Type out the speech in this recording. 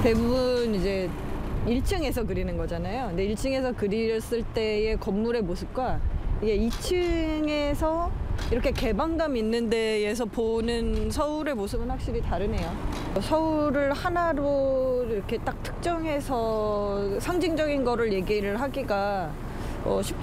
대부분 이제 1층에서 그리는 거잖아요. 근데 1층에서 그렸을 때의 건물의 모습과 이게 2층에서 이렇게 개방감 있는 데에서 보는 서울의 모습은 확실히 다르네요. 서울을 하나로 이렇게 딱 특정해서 상징적인 거를 얘기를 하기가 쉽지